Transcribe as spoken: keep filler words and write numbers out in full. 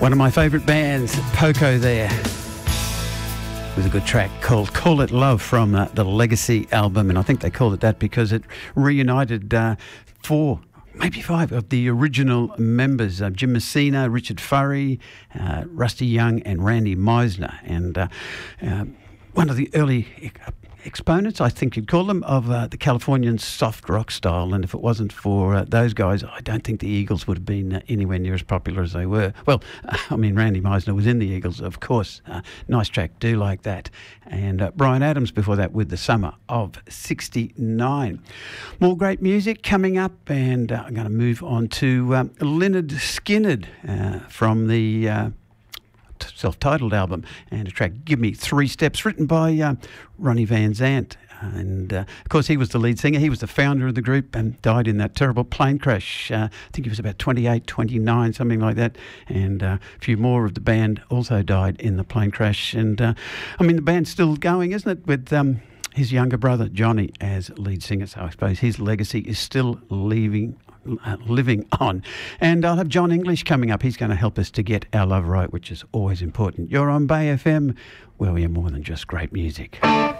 One of my favourite bands, Poco there, with a good track called Call It Love from uh, the Legacy album. And I think they called it that because it reunited uh, four, maybe five of the original members, uh, Jim Messina, Richard Furry, uh, Rusty Young and Randy Meisner. And uh, uh, one of the early exponents, I think you'd call them, of uh, the Californian soft rock style. And if it wasn't for uh, those guys, I don't think the Eagles would have been uh, anywhere near as popular as they were. Well, uh, I mean, Randy Meisner was in the Eagles, of course. Uh, nice track, Do Like That. And uh, Bryan Adams before that with The Summer of sixty-nine. More great music coming up, and uh, I'm going to move on to um, Lynyrd Skynyrd uh, from the Uh, self-titled album, and a track, Give Me Three Steps, written by uh, Ronnie Van Zant. And uh, of course he was the lead singer, he was the founder of the group, and died in that terrible plane crash. uh, I think he was about twenty-eight, twenty-nine, something like that. And uh, a few more of the band also died in the plane crash. And uh, I mean, the band's still going, isn't it, with um, his younger brother Johnny as lead singer, so I suppose his legacy is still leaving Uh, living on. And I'll have John English coming up. He's going to help us to get our love right, which is always important. You're on Bay F M, where we are more than just great music.